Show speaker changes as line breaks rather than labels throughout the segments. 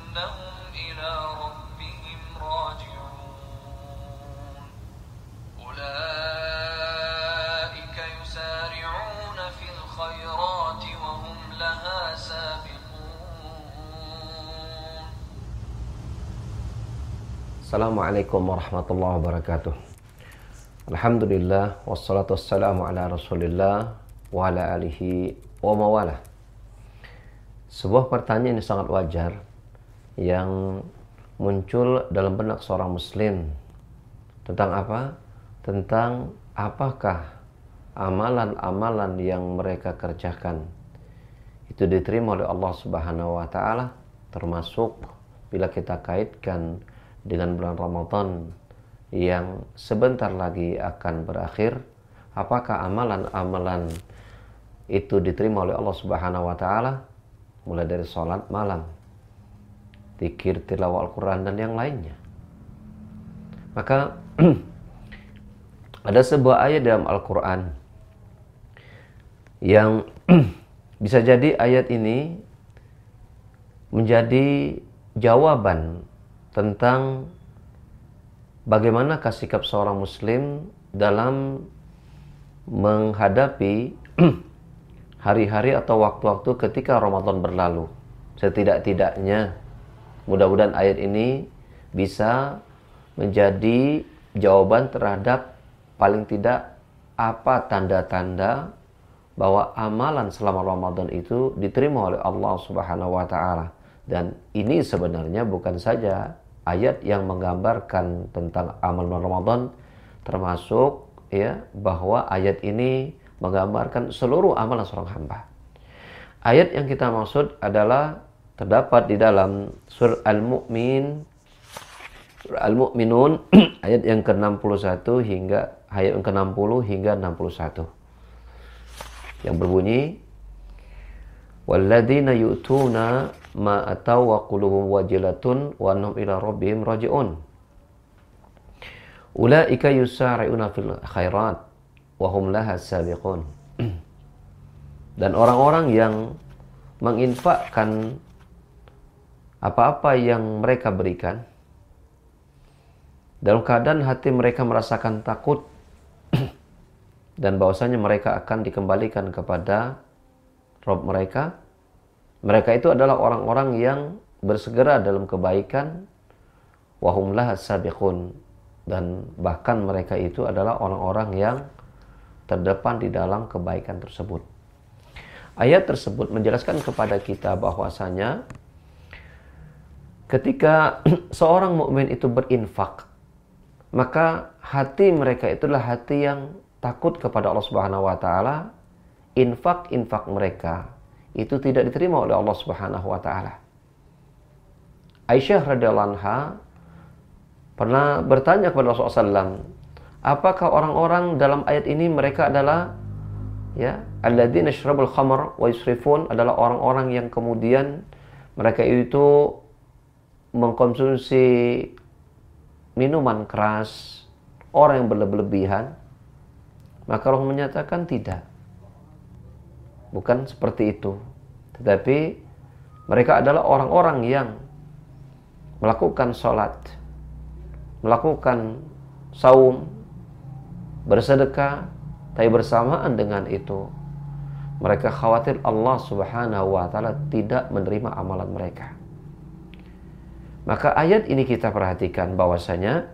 إنهم إلى ربهم راجعون أولئك يسارعون في الخيرات وهم لها سابقون.
Assalamualaikum warahmatullahi wabarakatuh. Alhamdulillah wassalatu wassalamu ala Rasulillah wa ala alihi wa mawalah. Sebuah pertanyaan yang sangat wajar yang muncul dalam benak seorang muslim tentang apa? Tentang apakah amalan-amalan yang mereka kerjakan itu diterima oleh Allah Subhanahu wa taala, termasuk bila kita kaitkan dengan bulan Ramadan yang sebentar lagi akan berakhir, apakah amalan-amalan itu diterima oleh Allah Subhanahu wa taala, mulai dari sholat malam, zikir, tilawah Al-Quran dan yang lainnya. Maka ada sebuah ayat dalam Al-Quran yang bisa jadi ayat ini menjadi jawaban tentang bagaimana sikap seorang muslim dalam menghadapi hari-hari atau waktu-waktu ketika Ramadan berlalu. Setidak-tidaknya mudah-mudahan ayat ini bisa menjadi jawaban terhadap paling tidak apa tanda-tanda bahwa amalan selama Ramadan itu diterima oleh Allah Subhanahu wa taala. Dan ini sebenarnya bukan saja ayat yang menggambarkan tentang amal Ramadan, termasuk ya bahwa ayat ini menggambarkan seluruh amalan seorang hamba. Ayat yang kita maksud adalah terdapat di dalam surah Al-Mu'minun ayat yang ke-61 hingga ayat yang ke-60 hingga 61. Yang berbunyi, walladzina yu'tuna ma ataw wa qulubuhum wajilatun wa annahum ila rabbihim raji'un. Ulaika yusari'una fil khairat wa hum laha sabiqun. Dan orang-orang yang menginfakkan apa-apa yang mereka berikan dalam keadaan hati mereka merasakan takut dan bahwasanya mereka akan dikembalikan kepada Rabb mereka. Mereka itu adalah orang-orang yang bersegera dalam kebaikan, wa hum laha sabiqun, dan bahkan mereka itu adalah orang-orang yang terdepan di dalam kebaikan tersebut. Ayat tersebut menjelaskan kepada kita bahwasanya ketika seorang mukmin itu berinfak, maka hati mereka itulah hati yang takut kepada Allah Subhanahu wa taala. Infak-infak mereka itu tidak diterima oleh Allah Subhanahu wa taala. Aisyah radhiyallahu anha pernah bertanya kepada Rasulullah SAW, apakah orang-orang dalam ayat ini mereka adalah ya alladzina yashrabul khamr wa yusrifun, adalah orang-orang yang kemudian mereka itu mengkonsumsi minuman keras, orang yang berlebihan? Maka Allah menyatakan tidak, bukan seperti itu. Tetapi mereka adalah orang-orang yang melakukan sholat, melakukan saum, bersedekah, tapi bersamaan dengan itu mereka khawatir Allah Subhanahu wa taala tidak menerima amalan mereka. Maka ayat ini kita perhatikan bahwasanya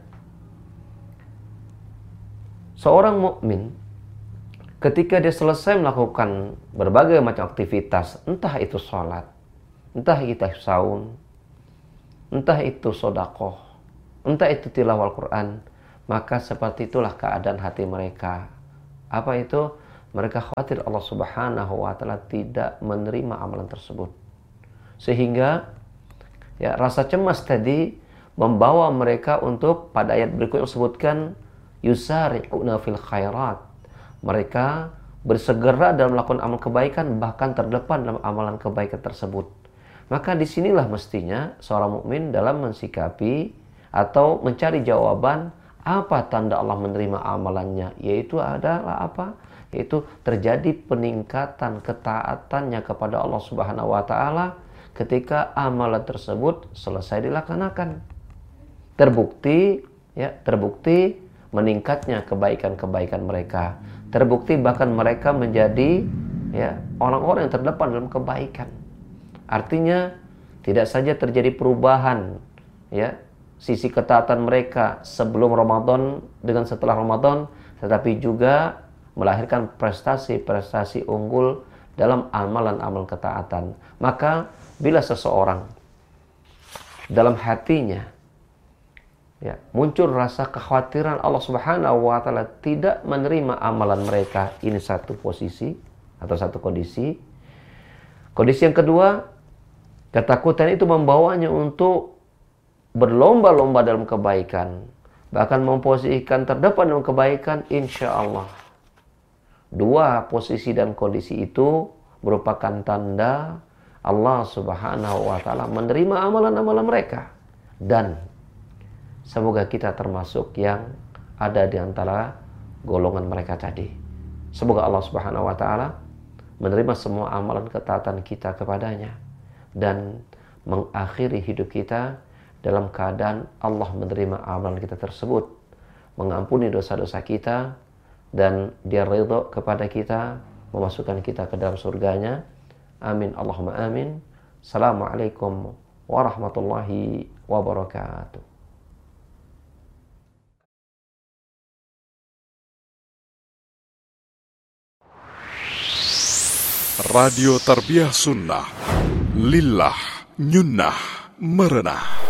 seorang mukmin ketika dia selesai melakukan berbagai macam aktivitas, entah itu sholat, entah itu saum, entah itu sedekah, entah itu tilawah Al-Quran, maka seperti itulah keadaan hati mereka. Apa itu? Mereka khawatir Allah Subhanahu wa taala tidak menerima amalan tersebut. Sehingga ya rasa cemas tadi membawa mereka untuk pada ayat berikutnya disebutkan yusari'una fil khairat. Mereka bersegera dalam melakukan amal kebaikan, bahkan terdepan dalam amalan kebaikan tersebut. Maka disinilah mestinya seorang mukmin dalam mensikapi atau mencari jawaban apa tanda Allah menerima amalannya, yaitu adalah apa? Yaitu terjadi peningkatan ketaatannya kepada Allah Subhanahu wa taala ketika amalan tersebut selesai dilaksanakan. Terbukti meningkatnya kebaikan-kebaikan mereka. Terbukti bahkan mereka menjadi orang-orang yang terdepan dalam kebaikan. Artinya tidak saja terjadi perubahan sisi ketaatan mereka sebelum Ramadan dengan setelah Ramadan, tetapi juga melahirkan prestasi-prestasi unggul dalam amalan-amalan ketaatan. Maka bila seseorang dalam hatinya muncul rasa kekhawatiran Allah Subhanahu wa taala tidak menerima amalan mereka, ini satu posisi atau satu kondisi. Kondisi yang kedua, ketakutan itu membawanya untuk berlomba-lomba dalam kebaikan, bahkan memposisikan terdepan dalam kebaikan, insya Allah. Dua posisi dan kondisi itu merupakan tanda Allah Subhanahu wa taala menerima amalan-amalan mereka. Dan semoga kita termasuk yang ada di antara golongan mereka tadi. Semoga Allah Subhanahu wa taala menerima semua amalan ketaatan kita kepadanya dan mengakhiri hidup kita dalam keadaan Allah menerima amalan kita tersebut, mengampuni dosa-dosa kita, dan Dia ridha kepada kita, memasukkan kita ke dalam surganya. Amin Allahumma amin. Assalamualaikum warahmatullahi wabarakatuh.
Radio Tarbiyah Sunnah Lillah Nyunnah Merenah.